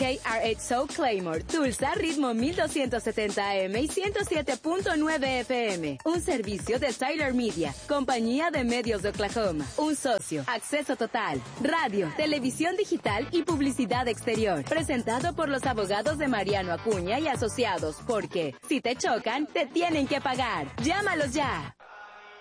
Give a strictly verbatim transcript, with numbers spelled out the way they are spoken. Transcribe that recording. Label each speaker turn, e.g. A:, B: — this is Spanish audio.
A: K R X O Claymore, Tulsa, ritmo mil doscientos setenta A M y ciento siete punto nueve F M. Un servicio de Tyler Media, compañía de medios de Oklahoma. Un socio, acceso total, radio, televisión digital y publicidad exterior. Presentado por los abogados de Mariano Acuña y Asociados, porque si te chocan, te tienen que pagar. Llámalos ya.